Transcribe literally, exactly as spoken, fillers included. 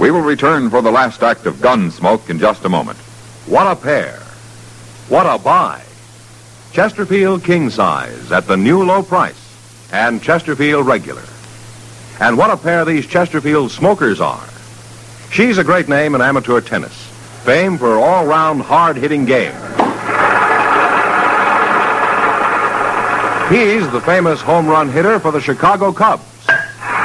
We will return for the last act of Gunsmoke in just a moment. What a pair. What a buy. Chesterfield King Size at the new low price. And Chesterfield Regular. And what a pair these Chesterfield Smokers are. She's a great name in amateur tennis. Famed for all-round hard-hitting game. He's the famous home run hitter for the Chicago Cubs.